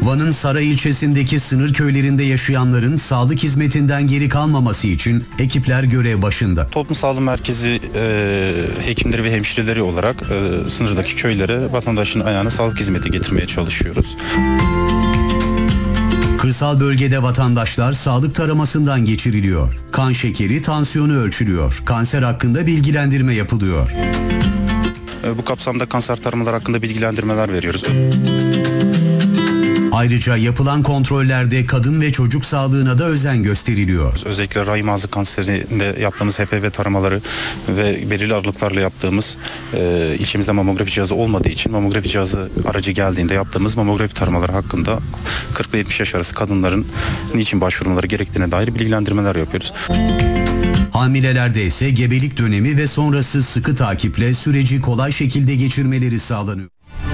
Van'ın Saray ilçesindeki sınır köylerinde yaşayanların sağlık hizmetinden geri kalmaması için ekipler görev başında. Toplum Sağlığı Merkezi hekimleri ve hemşireleri olarak sınırdaki köylere vatandaşın ayağına sağlık hizmeti getirmeye çalışıyoruz. Kırsal bölgede vatandaşlar sağlık taramasından geçiriliyor. Kan şekeri, tansiyonu ölçülüyor. Kanser hakkında bilgilendirme yapılıyor. Bu kapsamda kanser taramalar hakkında bilgilendirmeler veriyoruz. Ayrıca yapılan kontrollerde kadın ve çocuk sağlığına da özen gösteriliyor. Özellikle rahim ağzı kanserinde yaptığımız HPV taramaları ve belirli aralıklarla yaptığımız ilçemizde mamografi cihazı olmadığı için mamografi cihazı aracı geldiğinde yaptığımız mamografi taramaları hakkında 40 ile 70 yaş arası kadınların niçin başvurmaları gerektiğine dair bilgilendirmeler yapıyoruz. Hamilelerde ise gebelik dönemi ve sonrası sıkı takiple süreci kolay şekilde geçirmeleri sağlanıyor.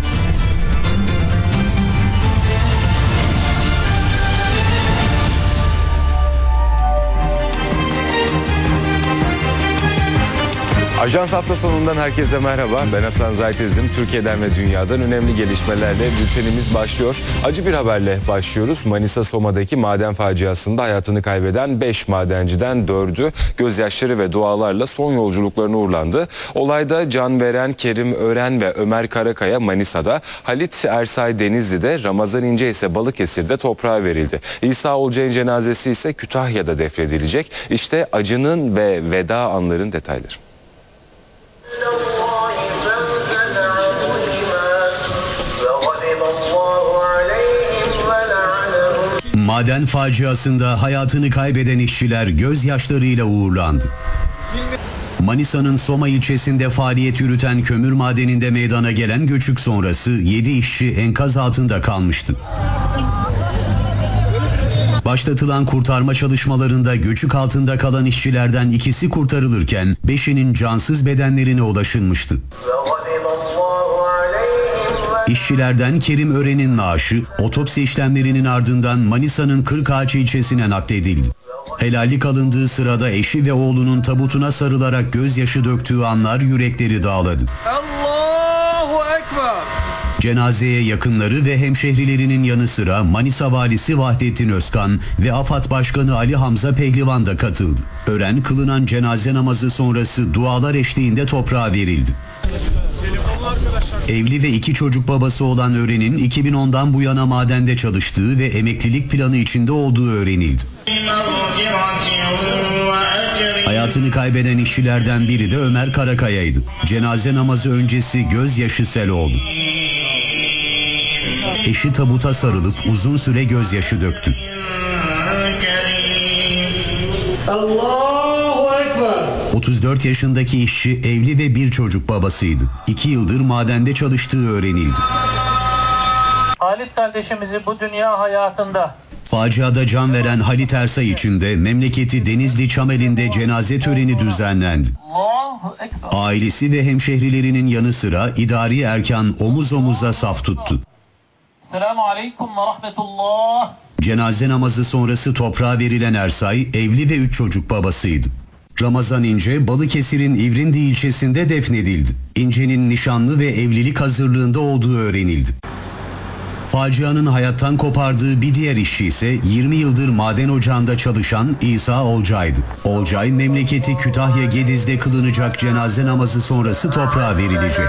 Ajans hafta sonundan herkese merhaba. Ben Hasan Zaytezdim. Türkiye'den ve dünyadan önemli gelişmelerle bültenimiz başlıyor. Acı bir haberle başlıyoruz. Manisa Soma'daki maden faciasında hayatını kaybeden 5 madenciden 4'ü gözyaşları ve dualarla son yolculuklarına uğurlandı. Olayda can veren Kerim Ören ve Ömer Karakaya Manisa'da, Halit Ersay Denizli'de, Ramazan İnce ise Balıkesir'de toprağa verildi. İsa Olcay'ın cenazesi ise Kütahya'da defnedilecek. İşte acının ve veda anların detayları. Maden faciasında hayatını kaybeden işçiler gözyaşlarıyla uğurlandı. Manisa'nın Soma ilçesinde faaliyet yürüten kömür madeninde meydana gelen göçük sonrası 7 işçi enkaz altında kalmıştı. Başlatılan kurtarma çalışmalarında göçük altında kalan işçilerden ikisi kurtarılırken 5'inin cansız bedenlerine ulaşılmıştı. İşçilerden Kerim Ören'in naaşı otopsi işlemlerinin ardından Manisa'nın Kırkağaç ilçesine nakledildi. Helallik alındığı sırada eşi ve oğlunun tabutuna sarılarak gözyaşı döktüğü anlar yürekleri dağladı. Allahu Ekber. Cenazeye yakınları ve hemşehrilerinin yanı sıra Manisa Valisi Vahdettin Özkan ve AFAD Başkanı Ali Hamza Pehlivan da katıldı. Ören kılınan cenaze namazı sonrası dualar eşliğinde toprağa verildi. Evli ve 2 çocuk babası olan Ören'in 2010'dan bu yana madende çalıştığı ve emeklilik planı içinde olduğu öğrenildi. Hayatını kaybeden işçilerden biri de Ömer Karakaya'ydı. Cenaze namazı öncesi gözyaşı sel oldu. Eşi tabuta sarılıp uzun süre gözyaşı döktü. Allahu Ekber. 34 yaşındaki işçi evli ve 1 çocuk babasıydı. 2 yıldır madende çalıştığı öğrenildi. Halit kardeşimizi bu dünya hayatında Faciada can veren Halit Ersay için de memleketi Denizli Çameli'nde cenaze töreni düzenlendi. Allahu Ekber. Ailesi ve hemşehrilerinin yanı sıra idari erkan omuz omuza saf tuttu. Selamun Aleyküm ve Rahmetullah. Cenaze namazı sonrası toprağa verilen Ersay, evli ve 3 çocuk babasıydı. Ramazan İnce, Balıkesir'in İvrindi ilçesinde defnedildi. İnce'nin nişanlı ve evlilik hazırlığında olduğu öğrenildi. Facianın hayattan kopardığı bir diğer işçi ise 20 yıldır maden ocağında çalışan İsa Olcay'dı. Olcay, memleketi Kütahya Gediz'de kılınacak cenaze namazı sonrası toprağa verilecek.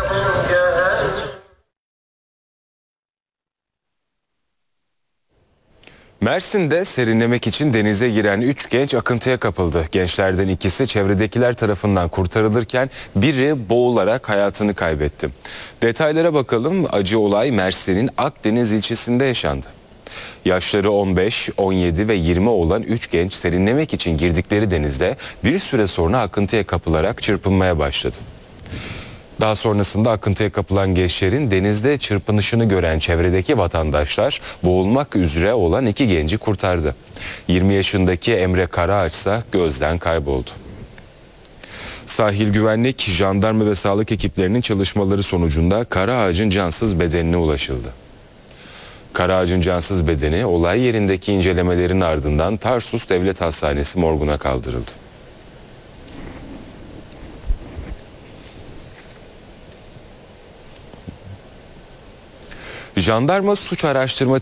Mersin'de serinlemek için denize giren 3 genç akıntıya kapıldı. Gençlerden ikisi çevredekiler tarafından kurtarılırken biri boğularak hayatını kaybetti. Detaylara bakalım. Acı olay Mersin'in Akdeniz ilçesinde yaşandı. Yaşları 15, 17 ve 20 olan 3 genç serinlemek için girdikleri denizde bir süre sonra akıntıya kapılarak çırpınmaya başladı. Daha sonrasında akıntıya kapılan gençlerin denizde çırpınışını gören çevredeki vatandaşlar boğulmak üzere olan 2 genci kurtardı. 20 yaşındaki Emre Karaağaç ise gözden kayboldu. Sahil güvenlik, jandarma ve sağlık ekiplerinin çalışmaları sonucunda Karaağaç'ın cansız bedenine ulaşıldı. Karaağaç'ın cansız bedeni olay yerindeki incelemelerin ardından Tarsus Devlet Hastanesi morguna kaldırıldı. Jandarma Suç Araştırma